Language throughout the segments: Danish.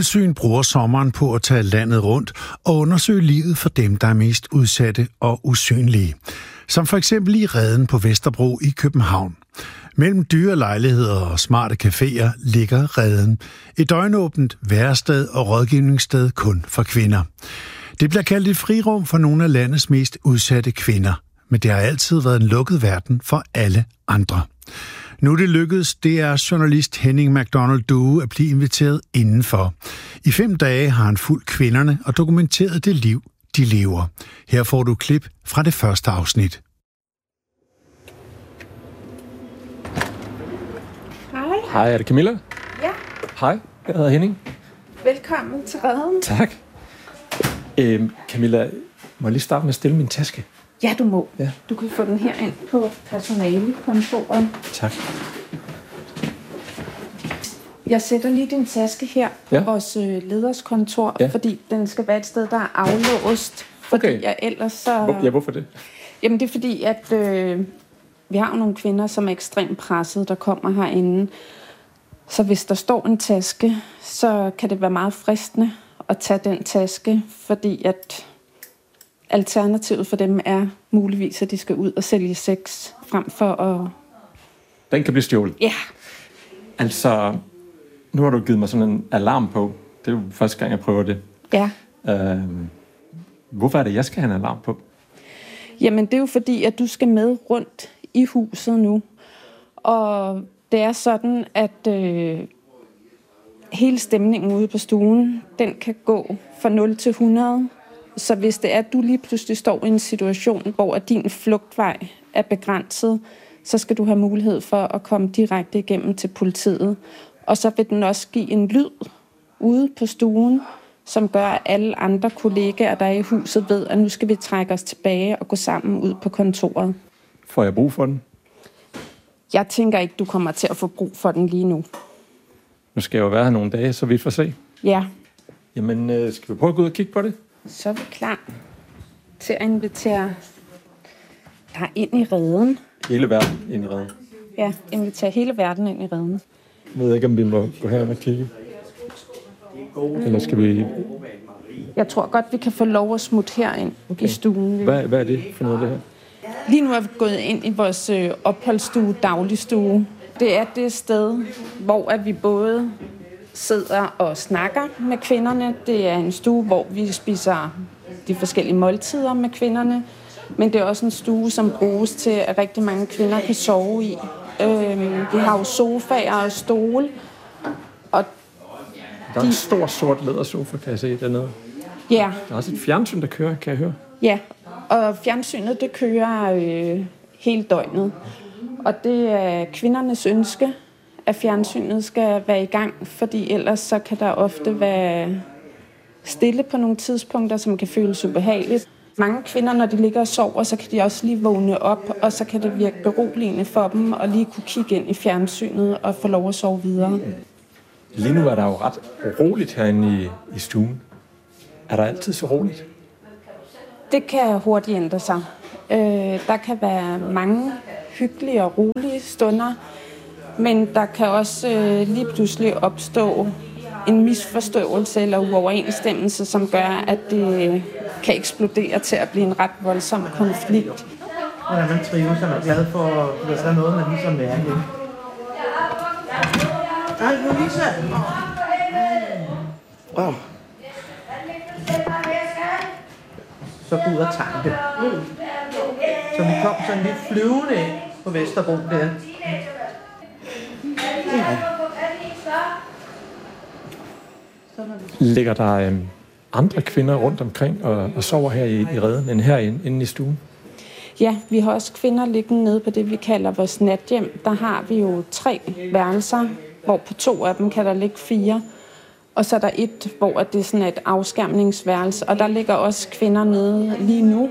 Fuglsyn bruger sommeren på at tage landet rundt og undersøge livet for dem, der er mest udsatte og usynlige. Som for eksempel i Reden på Vesterbro i København. Mellem dyre lejligheder og smarte caféer ligger Reden. Et døgnåbent værested og rådgivningssted kun for kvinder. Det bliver kaldt et frirum for nogle af landets mest udsatte kvinder. Men det har altid været en lukket verden for alle andre. Nu er det lykkedes DR-journalist Henning McDonald Due at blive inviteret indenfor. I 5 dage har han fulgt kvinderne og dokumenteret det liv, de lever. Her får du klip fra det første afsnit. Hej. Hej, er det Camilla? Ja. Hej, jeg hedder Henning. Velkommen til Reden. Tak. Camilla, må jeg lige starte med at stille min taske? Ja, du må. Ja. Du kan få den her ind på personalekontoret. Tak. Jeg sætter lige din taske her på Ja. vores lederskontor, Ja. fordi den skal være et sted, der er aflåst. Fordi Okay. jeg ellers så... Hvorfor det? Jamen det er fordi, at vi har jo nogle kvinder, som er ekstremt presset, der kommer herinde. Så hvis der står en taske, så kan det være meget fristende at tage den taske, fordi at alternativet for dem er muligvis, at de skal ud og sælge sex, frem for at... Den kan blive stjålet. Ja, Altså, nu har du givet mig sådan en alarm på. Det er jo første gang, jeg prøver det. ja. Hvorfor er det, jeg skal have en alarm på? Jamen det er jo fordi, at du skal med rundt i huset nu. Og det er sådan, at hele stemningen ude på stuen, den kan gå fra 0 til 100. Så hvis det er, at du lige pludselig står i en situation, hvor din flugtvej er begrænset, så skal du have mulighed for at komme direkte igennem til politiet. Og så vil den også give en lyd ude på stuen, som gør, at alle andre kollegaer, der er i huset, ved, at nu skal vi trække os tilbage og gå sammen ud på kontoret. Får jeg brug for den? Jeg tænker ikke, du kommer til at få brug for den lige nu. Nu skal jeg jo være her nogle dage, så vi får se. Ja, Jamen, skal vi prøve at gå ud og kigge på det? så er vi klar til at invitere dig ind i Reden. Hele verden ind i Reden. Ja, invitere hele verden ind i Reden. Jeg ved ikke, om vi må gå her og kigge. Eller skal vi... Jeg tror godt, vi kan få lov at smutte herind i stuen. Hvad er det for noget, det her? Lige nu er vi gået ind i vores opholdsstue, dagligstue. Det er det sted, hvor at vi både sidder og snakker med kvinderne. Det er en stue, hvor vi spiser de forskellige måltider med kvinderne. Men det er også en stue, som bruges til, at rigtig mange kvinder kan sove i. Vi har jo sofaer og stole. Og Der er en stor sort lædersofa, kan jeg se dernede. ja, Der er også et fjernsyn, der kører, kan jeg høre. ja, og fjernsynet, det kører hele døgnet. Og det er kvindernes ønske, at fjernsynet skal være i gang, fordi ellers så kan der ofte være stille på nogle tidspunkter, som kan føles ubehageligt. Mange kvinder, når de ligger og sover, så kan de også lige vågne op, og så kan det virke beroligende for dem at lige kunne kigge ind i fjernsynet og få lov at sove videre. Lige nu er der jo ret roligt herinde i stuen. Er der altid så roligt? Det kan hurtigt ændre sig. Der kan være mange hyggelige og rolige stunder, men der kan også lige pludselig opstå en misforståelse eller uoverensstemmelse, som gør, at det kan eksplodere til at blive en ret voldsom konflikt. Hvordan man trives, og er glad for, hvis der er noget, man ligesom er hjemme. Ej, Louise! Wow. Så gå ud og tanke. Så vi kom sådan lidt flyvende ind på Vesterbro der. Ligger der andre kvinder rundt omkring og sover her i Reden, end herinde inde i stuen? Ja, vi har også kvinder liggende nede på det, vi kalder vores nathjem. Der har vi jo 3 værelser, hvor på 2 af dem kan der ligge 4. Og så er der et, hvor det er sådan et afskærmningsværelse, og der ligger også kvinder nede lige nu.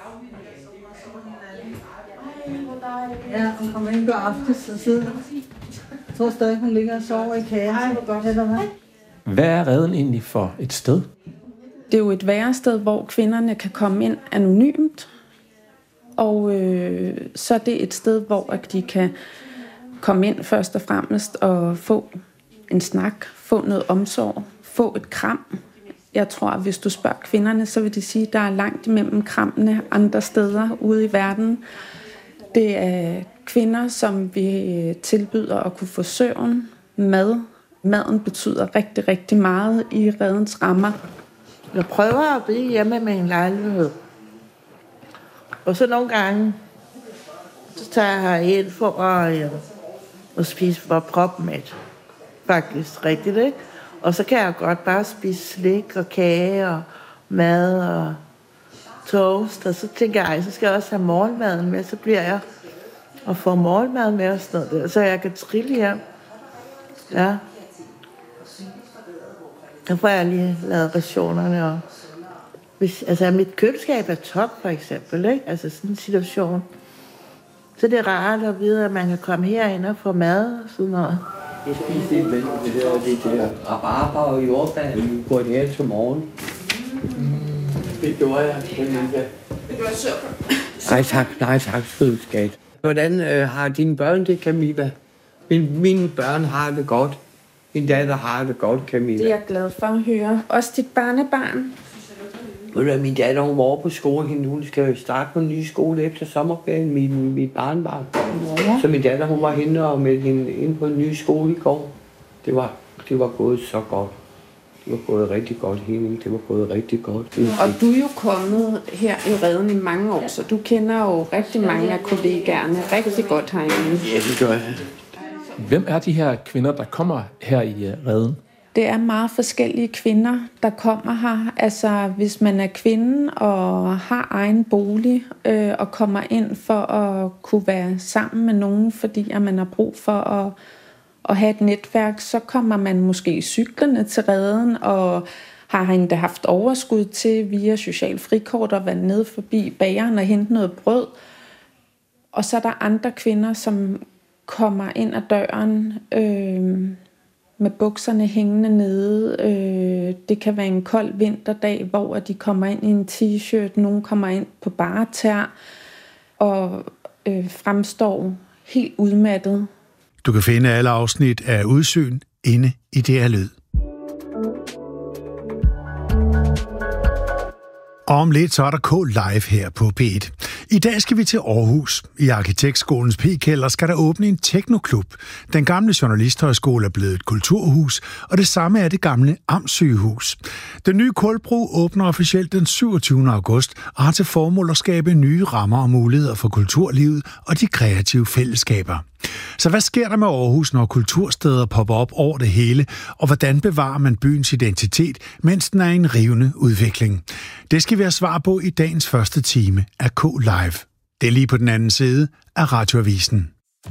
Ja, hun kommer ind på aftes og sidder. Jeg tror stadig, hun ligger og sover i kagen. Så det godt, eller hvad? Hvad er Reden egentlig for et sted? Det er jo et værested, hvor kvinderne kan komme ind anonymt. Og så er det et sted, hvor de kan komme ind først og fremmest og få en snak, få noget omsorg, få et kram. Jeg tror, at hvis du spørger kvinderne, så vil de sige, at der er langt imellem krammene andre steder ude i verden. Det er kvinder, som vi tilbyder at kunne få søvn, mad. Maden betyder rigtig, rigtig meget i Redens rammer. Jeg prøver at blive hjemme med en lejlighed. Og så nogle gange, så tager jeg ind for at spise for propmæt. Faktisk rigtigt, ikke? Og så kan jeg godt bare spise slik og kage og mad og toast. Og så tænker jeg, så skal jeg også have morgenmaden med. Så bliver jeg og får morgenmaden med og sådan noget der. Så jeg kan trille hjem. Ja. Så får jeg lige lavet rationerne. Og altså mit køleskab er top, for eksempel. Ikke? Altså sådan en situation. Så det er rart at vide, at man kan komme herind og få mad og sådan noget. Jeg spiste det der rabarber og jordbær. Vi går her til morgen. Det gjorde jeg. Det gjorde sukker. Nej tak, sødskat. Hvordan har dine børn det, Camilla? Mine børn har det godt. Min datter har det godt, Camilla. Det er jeg glad for at høre. Også dit barnebarn. Min datter, hun var over på skole. Hun skal starte på en ny skole efter sommerferien, mit barnebarn. Ja. Så min datter, hun var henne og meldte hende ind på en ny skole i går. Det var gået så godt. Det var gået rigtig godt, Henning. Det var gået rigtig godt. Og du er jo kommet her i Reden i mange år, så du kender jo rigtig mange af kollegaerne rigtig godt herinde. Ja, det gør jeg. Hvem er de her kvinder, der kommer her i Reden? Det er meget forskellige kvinder, der kommer her. Altså, hvis man er kvinde og har egen bolig og kommer ind for at kunne være sammen med nogen, fordi at man har brug for at have et netværk, så kommer man måske cyklerne til Reden og har endda haft overskud til via social frikort at være nede forbi bageren og hente noget brød. Og så er der andre kvinder, som kommer ind ad døren med bukserne hængende nede. Det kan være en kold vinterdag, hvor de kommer ind i en t-shirt. Nogle kommer ind på bare tær og fremstår helt udmattet. Du kan finde alle afsnit af Udsyn inde i DR Lyd. Og om lidt så er der K Live her på P1. I dag skal vi til Aarhus. I Arkitektskolens P-kælder skal der åbne en teknoklub. Den gamle journalisthøjskole er blevet et kulturhus, og det samme er det gamle Amtssygehus. Den nye Kulbro åbner officielt den 27. august og har til formål at skabe nye rammer og muligheder for kulturlivet og de kreative fællesskaber. Så hvad sker der med Aarhus, når kultursteder popper op over det hele, og hvordan bevarer man byens identitet, mens den er i en rivende udvikling? Det skal vi have svar på i dagens første time af K Live. Det er lige på den anden side af Radioavisen.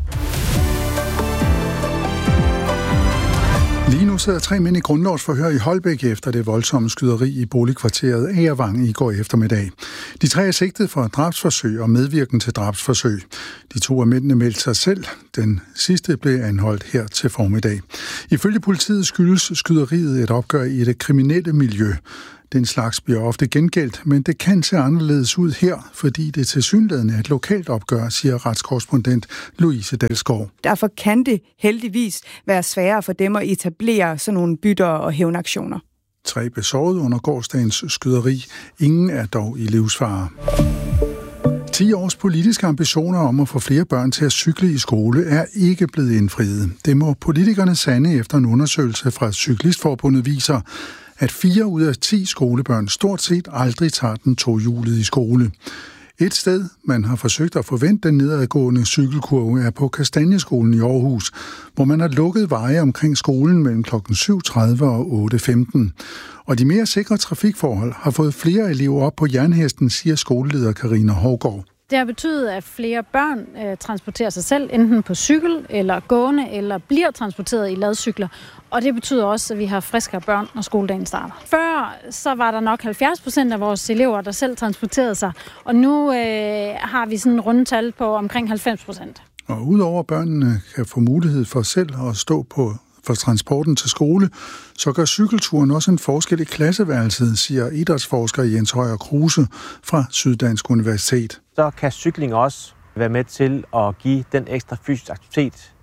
Lige nu sidder 3 mænd i grundlovsforhør i Holbæk efter det voldsomme skyderi i boligkvarteret Agervang i går eftermiddag. De 3 er sigtet for drabsforsøg og medvirken til drabsforsøg. De 2 af mændene meldte sig selv. Den sidste blev anholdt her til formiddag. Ifølge politiet skyldes skyderiet et opgør i det kriminelle miljø. Den slags bliver ofte gengældt, men det kan se anderledes ud her, fordi det tilsyneladende er et lokalt opgør, siger retskorrespondent Louise Dalsgaard. Derfor kan det heldigvis være sværere for dem at etablere sådan nogle bytter og hævnaktioner. 3 blev såret under gårsdagens skyderi. Ingen er dog i livsfare. 10 års politiske ambitioner om at få flere børn til at cykle i skole er ikke blevet indfriet. Det må politikerne sande efter en undersøgelse fra Cyklistforbundet viser, at 4 ud af 10 skolebørn stort set aldrig tager den tohjulede i skole. Et sted, man har forsøgt at forvente den nedadgående cykelkurve, er på Kastanjeskolen i Aarhus, hvor man har lukket veje omkring skolen mellem kl. 7.30 og 8.15. Og de mere sikre trafikforhold har fået flere elever op på jernhesten, siger skoleleder Karina Hovgaard. Det har betydet, at flere børn transporterer sig selv, enten på cykel eller gående, eller bliver transporteret i ladcykler. Og det betyder også, at vi har friskere børn, når skoledagen starter. Før så var der nok 70% af vores elever, der selv transporterede sig. Og nu har vi sådan en rundetal på omkring 90%. Og udover børnene kan få mulighed for selv at stå for transporten til skole, så gør cykelturen også en forskel i klasseværelset, siger idrætsforsker Jens Højer Kruse fra Syddansk Universitet. Så kan cykling også være med til at give den ekstra fysisk aktivitet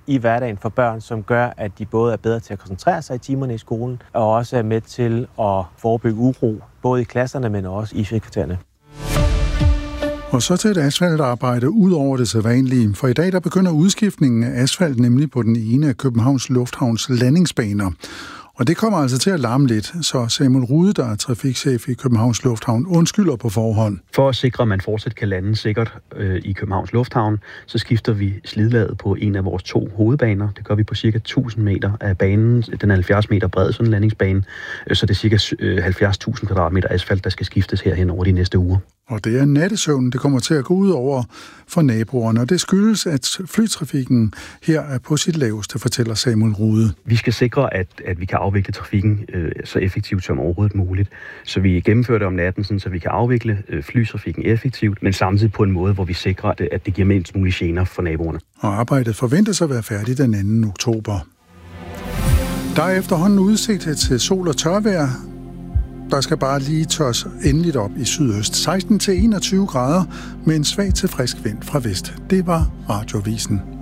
i hverdagen for børn, som gør, at de både er bedre til at koncentrere sig i timerne i skolen, og også er med til at forebygge uro, både i klasserne, men også i frikvartererne. Og så til et asfaltarbejde ud over det sædvanlige. For i dag der begynder udskiftningen af asfalt nemlig på den ene af Københavns Lufthavns landingsbaner. Og det kommer altså til at larme lidt, så Samuel Rude, der er trafikchef i Københavns Lufthavn, undskylder på forhånd. For at sikre, at man fortsat kan lande sikkert i Københavns Lufthavn, så skifter vi slidlaget på en af vores 2 hovedbaner. Det gør vi på cirka 1000 meter af banen. Den er 70 meter bred, sådan en landingsbane. Så det er cirka 70.000 kvadratmeter asfalt, der skal skiftes herhen over de næste uger. Og det er nattesøvnen, det kommer til at gå ud over for naboerne, og det skyldes, at flytrafikken her er på sit laveste, fortæller Samuel Rude. Vi skal sikre, at vi kan afvikle trafikken så effektivt som overhovedet muligt. Så vi gennemfører det om natten, så vi kan afvikle flytrafikken effektivt, men samtidig på en måde, hvor vi sikrer, at det giver mindst mulige gener for naboerne. Og arbejdet forventes at være færdigt den 2. oktober. Der er efterhånden udsigt til sol og tørvejr. Der skal bare lige tørs endeligt op i sydøst. 16-21 grader med en svag til frisk vind fra vest. Det var Radioavisen.